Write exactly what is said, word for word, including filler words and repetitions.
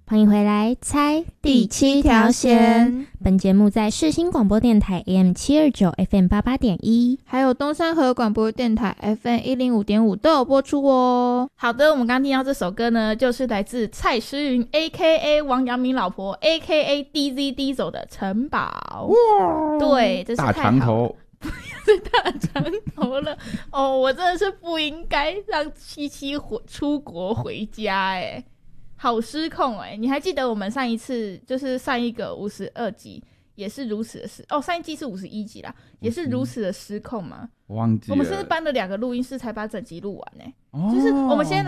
欢迎回来，猜第七条线。本节目在世新广播电台 A M 七二九 F M 八八点一， 还有东山河广播电台 F M 一零五点五都有播出哦。 好的，我们刚听到这首歌呢，就是来自蔡诗芸 A K A 王阳明老婆 A K A D Z Diesel 的城堡。哇，对，这是大长头。 是大长头了哦！我真的是不应该让七七回出国回家哎，好失控哎！你还记得我们上一次就是上一个五十二集也是如此的失哦，上一季是五十一集啦，也是如此的失控吗？ 忘记了， 我们是不是搬了两个录音室才把整集录完哎？哦，就是我们先来。